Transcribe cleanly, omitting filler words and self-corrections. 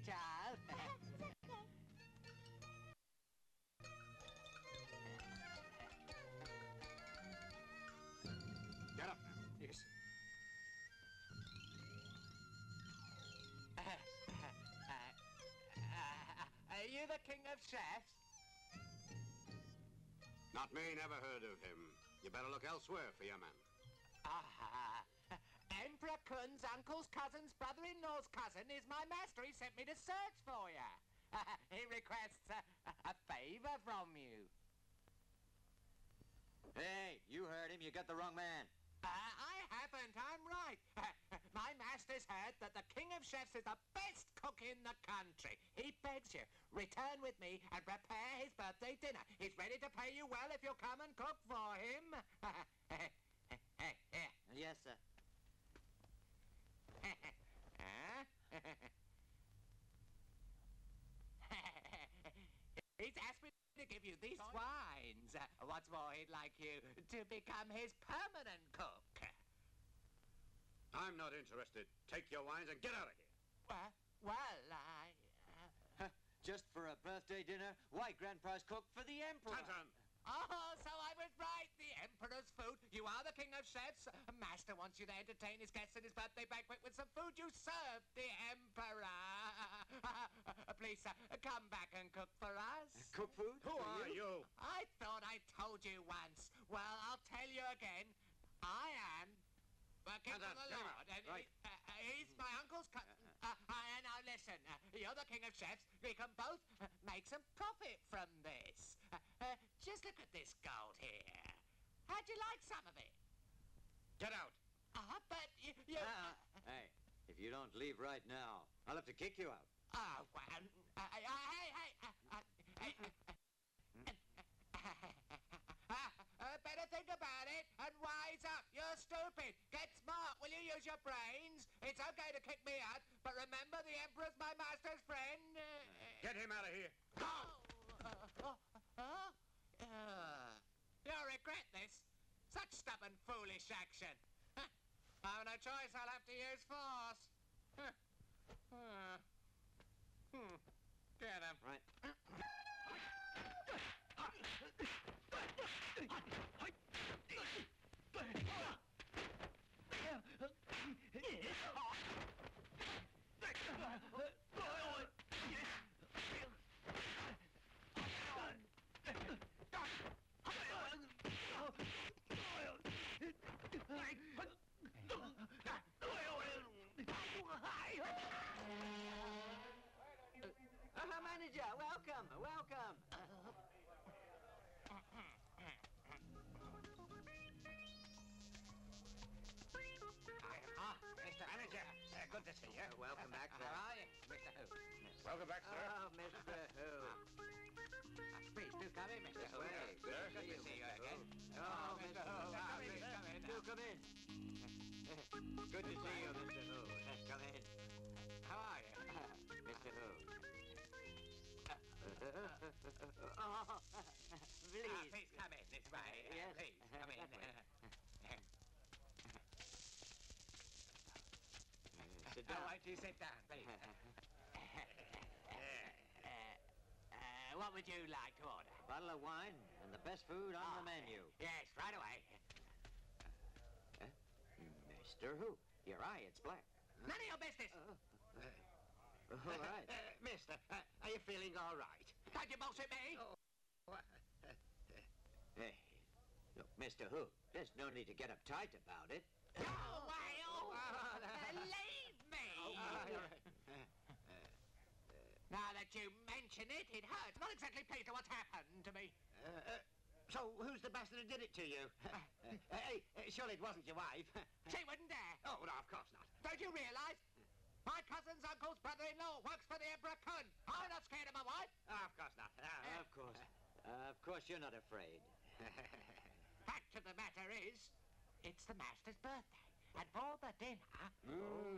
child. It's okay. Get up now. Yes. Are you the king of chefs? Not me, never heard of him. You better look elsewhere for your man. Ah, Emperor Kun's uncle's cousin's brother-in-law's cousin is my master. He sent me to search for you. He requests a favor from you. Hey, you heard him. You got the wrong man. I haven't. I'm right. My master's heard that the king of chefs is the best cook in the country. He begs you, return with me and prepare his birthday dinner. He's ready to pay you well if you'll come and cook for him. Yes, sir. Huh? He's asked me to give you these wines. What's more, he'd like you to become his permanent cook. I'm not interested. Take your wines and get out of here. I... Just for a birthday dinner? Why, Grand Prize cook for the Emperor? Tantan! Oh, so I was right. The Emperor's food. You are the king of chefs. Master wants you to entertain his guests at his birthday banquet with some food you served the Emperor. Please, come back and cook for us. Cook food? Who are you? I thought I told you once. Well, I'll tell you again. I am working for the Lord. And Right. he's my uncle's cousin. Now listen, you're the king of chefs. We can both make some profit from this. Just look at this gold here. How'd you like some of it? Get out. But you... Hey, if you don't leave right now, I'll have to kick you out. Oh, well... better think about it and wise up. You're stupid. Get smart. Will you use your brains? It's okay to kick me out, but remember the Emperor's my master's friend. Get him out of here. You'll regret this. Such stubborn, foolish action. I've no choice. I'll have to use force. Get him. Right. Manager, welcome, welcome. Mr. Manager, good to see you. Welcome back, sir. How are you, Mr. Who? Welcome back, sir. Oh, Mr. Who. Please do come in, Mr. Who. Way. Good to see you again. Oh, Mr. Who. Come in. Do come in. Good to see you, Mr. Who. Come in. How are you? Mr. Who. Oh, please. Please come in this way. Yes. Please come in. Sit down. Why don't you sit down, please? What would you like to order? Bottle of wine and the best food on the menu. Yes, right away. Mr. Who? Your eye, it's black. None of your business. All right. Mister, are you feeling all right? Don't you bullshit me. Hey, look, Mr. Who, there's no need to get uptight about it. Go away. Leave me. Now that you mention it, it hurts. Not exactly pleased at what's happened to me. So who's the bastard who did it to you? Hey, surely it wasn't your wife. She wouldn't dare. Oh, no, of course not. Don't you realize? My cousin's uncle's brother-in-law works for the Emperor Kun. I'm not scared of my wife. Oh, of course not. Of course. Of course you're not afraid. Fact of the matter is, it's the master's birthday. And for the dinner...